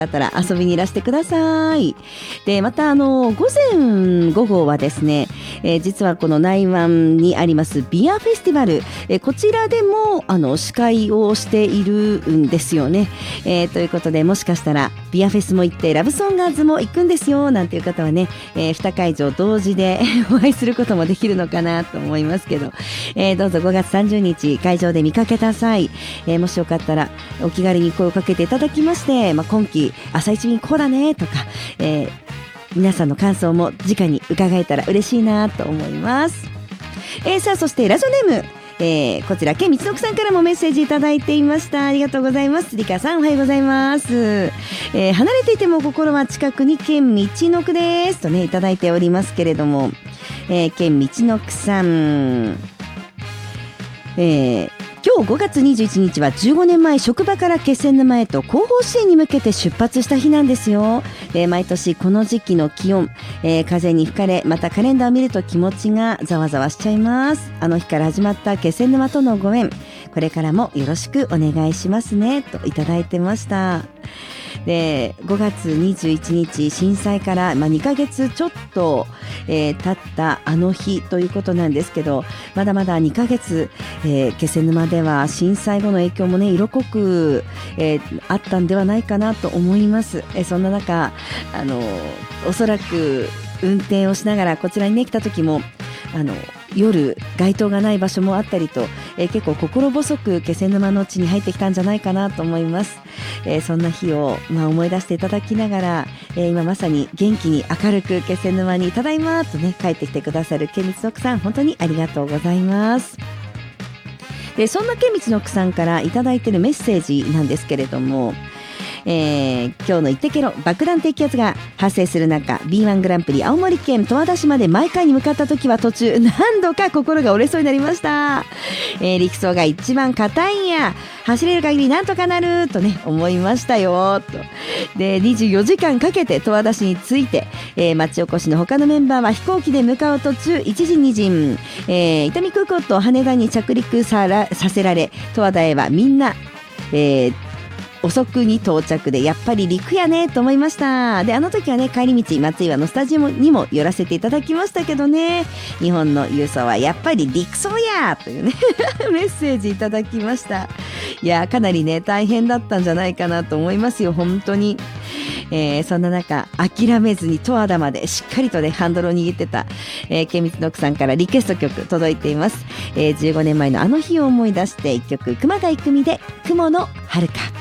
だったら遊びにいらしてください。で、また午前午後はですね、実はこの内湾にありますビアフェスティバル、こちらでも司会をしているんですよね。ということで、もしかしたらビアフェスも行ってラブソンガーズも行くんですよなんていう方はね、2会場同時でお会いすることもできるのかなと思いますけど、どうぞ5月30日会場で見かけた際、もしよかったらお気軽に声をかけていただきまして、今期朝一便こうだねとか、皆さんの感想も直に伺えたら嬉しいなと思います。さあ、そしてラジオネーム、こちら県道のくさんからもメッセージいただいていました。ありがとうございます。リカさん、おはようございます。離れていても心は近くに県道のくですとね、いただいておりますけれども、県道のくさん、今日5月21日は15年前職場から気仙沼へと後方支援に向けて出発した日なんですよ。毎年この時期の気温、風に吹かれ、またカレンダーを見ると気持ちがざわざわしちゃいます。あの日から始まった気仙沼とのご縁、これからもよろしくお願いしますねといただいてました。で、5月21日震災から、2ヶ月ちょっと、経ったあの日ということなんですけど、まだまだ2ヶ月、気仙沼では震災後の影響もね色濃く、あったんではないかなと思います。そんな中おそらく運転をしながらこちらにね来た時も夜街灯がない場所もあったりと、結構心細く気仙沼の地に入ってきたんじゃないかなと思います。そんな日を、思い出していただきながら、今まさに元気に明るく気仙沼にただいまとね帰ってきてくださる県道の奥さん、本当にありがとうございます。で、そんな県道の奥さんからいただいているメッセージなんですけれども、今日のイッテケロ爆弾低気圧が発生する中 B1 グランプリ青森県十和田市まで毎回に向かった時は途中何度か心が折れそうになりました。陸走が一番硬いんや、走れる限りなんとかなるとね思いましたよと。で、24時間かけて十和田市に着いて、町おこしの他のメンバーは飛行機で向かう途中1時2時、伊丹空港と羽田に着陸させられ、十和田へはみんな、遅くに到着でやっぱり陸やねと思いました。で、あの時はね帰り道松岩のスタジオにも寄らせていただきましたけどね、日本の郵送はやっぱり陸送やというねメッセージいただきました。いや、かなりね大変だったんじゃないかなと思いますよ本当に。そんな中諦めずに十和田までしっかりとねハンドルを握ってた、県道の奥さんからリクエスト曲届いています。15年前のあの日を思い出して一曲、熊谷久美で雲の遥か。